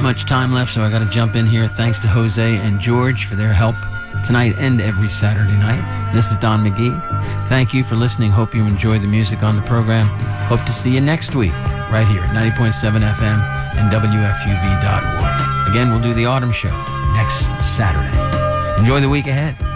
Not much time left, so I got to jump in here. Thanks to Jose and George for their help tonight and every Saturday night. This is Don McGee. Thank you for listening. Hope you enjoy the music on the program. Hope to see you next week right here at 90.7 FM and WFUV.org. Again, we'll do the Autumn Show next Saturday. Enjoy the week ahead.